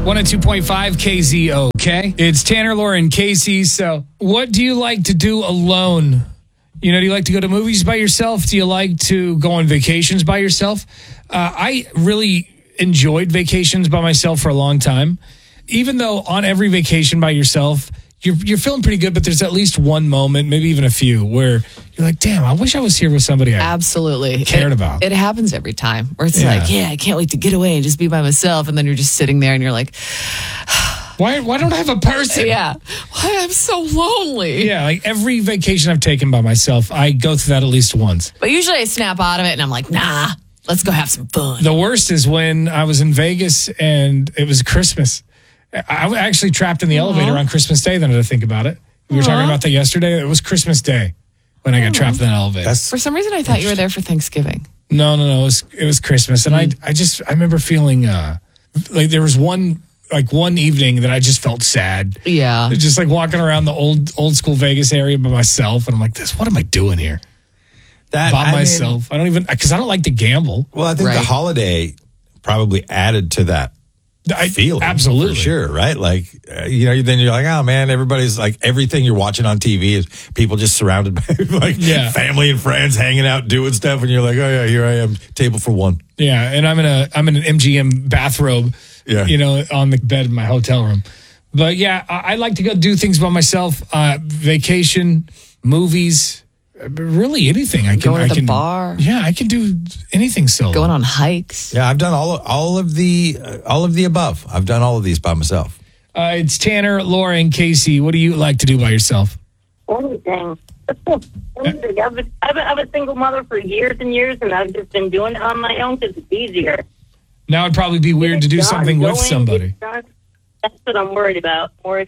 102.5 KZOK. It's Tanner, Laura, and Casey. So, what do you like to do alone? Do you like to go to movies by yourself? Do you like to go on vacations by yourself? I really enjoyed vacations by myself for a long time. Even though on every vacation by yourself, you're feeling pretty good, but there's at least one moment, maybe even a few, where you're like, damn, I wish I was here with somebody I absolutely cared about. It happens every time where it's like, I can't wait to get away and just be by myself. And then you're just sitting there and you're like, why don't I have a person? Yeah. Why I'm so lonely. Yeah, like every vacation I've taken by myself, I go through that at least once. But usually I snap out of it and I'm like, nah, let's go have some fun. The worst is when I was in Vegas and it was Christmas. I was actually trapped in the elevator on Christmas Day, then I had to think about it. We were talking about that yesterday. It was Christmas Day when I got trapped in that elevator. For some reason, I thought you were there for Thanksgiving. No. It was Christmas. And I remember feeling like there was one evening that I just felt sad. Yeah. Just like walking around the old school Vegas area by myself. And I'm like, what am I doing here? By myself. I don't even, because I don't like to gamble. Well, I think the holiday probably added to that. Feeling, absolutely, for sure, right? Like, then you're like, oh man, everybody's like, everything you're watching on TV is people just surrounded by family and friends hanging out, doing stuff, and you're like, oh yeah, here I am, table for one. Yeah, and I'm in an MGM bathrobe, on the bed in my hotel room. But yeah, I like to go do things by myself, vacation, movies. Really anything. I can the bar. Yeah, I can do anything solo. Going on hikes. Yeah, I've done all of the above. I've done all of these by myself. It's Tanner, Laura, and Casey. What do you like to do by yourself? Anything. I'm a single mother for years and years, and I've just been doing it on my own because it's easier. Now it'd probably be weird to do something with somebody. That's what I'm worried about.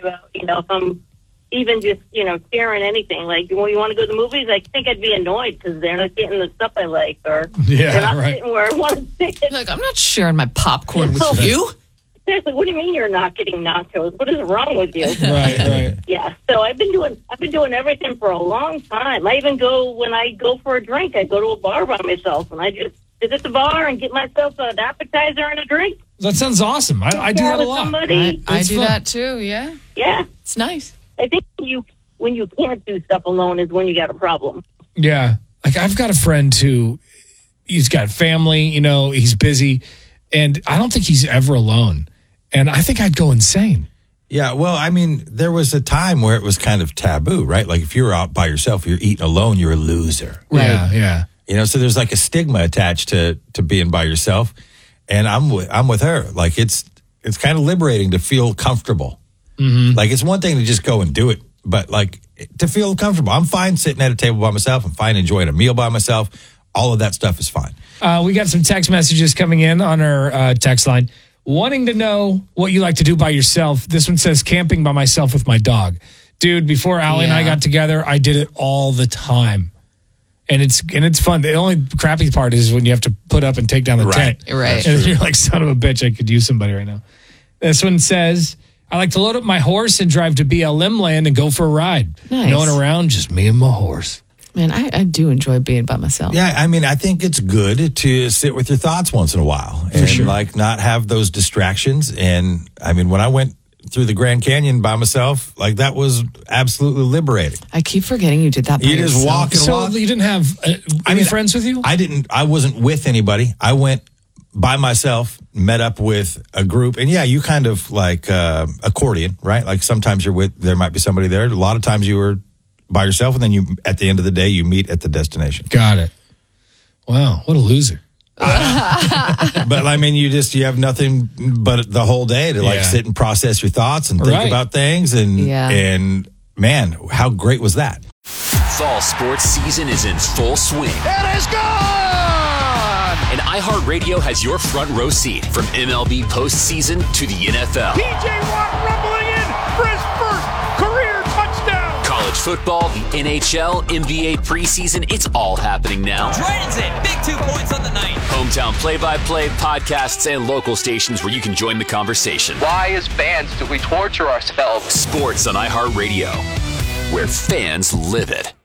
If I'm even just, staring anything. Like, when you want to go to the movies, I think I'd be annoyed because they're not getting the stuff I like, or they're not sitting where I want to sit. Like, I'm not sharing my popcorn with you. Seriously, what do you mean you're not getting nachos? What is wrong with you? Right. Yeah, so I've been doing everything for a long time. I even when I go for a drink, I go to a bar by myself, and I just sit at the bar and get myself an appetizer and a drink. That sounds awesome. I do that a lot. I do that too, yeah. Yeah. It's nice. I think when you can't do stuff alone is when you got a problem. Yeah. Like, I've got a friend who, he's got family, he's busy, and I don't think he's ever alone. And I think I'd go insane. Yeah, well, I mean, there was a time where it was kind of taboo, right? Like, if you were out by yourself, you're eating alone, you're a loser. Right. Yeah. So there's like a stigma attached to being by yourself. And I'm with her. Like, it's kind of liberating to feel comfortable. Mm-hmm. Like, it's one thing to just go and do it, but like, to feel comfortable. I'm fine sitting at a table by myself. I'm fine enjoying a meal by myself. All of that stuff is fine. We got some text messages coming in on our text line wanting to know what you like to do by yourself. This one says camping by myself with my dog. Dude, before Allie and I got together, I did it all the time. And it's fun. The only crappy part is when you have to put up and take down the tent. Right. And you're like, son of a bitch, I could use somebody right now. This one says, I like to load up my horse and drive to BLM land and go for a ride. Nice. No one around, just me and my horse. Man, I do enjoy being by myself. Yeah, I mean, I think it's good to sit with your thoughts once in a while and like not have those distractions. And I mean, when I went through the Grand Canyon by myself, like that was absolutely liberating. I keep forgetting you did that by yourself. Just walk and so walk. You didn't have any friends with you? I wasn't with anybody. I went by myself, met up with a group, and you kind of like accordion, right? Like sometimes there might be somebody there. A lot of times you were by yourself, and then at the end of the day, you meet at the destination. Got it. Wow, what a loser. But I mean, you have nothing but the whole day to like sit and process your thoughts and think about things. And man, how great was that? Fall sports season is in full swing. It is gone! And iHeartRadio has your front row seat from MLB postseason to the NFL. P.J. Watt rumbling in for his first career touchdown. College football, the NHL, NBA preseason, it's all happening now. Dragons in, big 2 points on the night. Hometown play-by-play, podcasts, and local stations where you can join the conversation. Why, as fans, do we torture ourselves? Sports on iHeartRadio, where fans live it.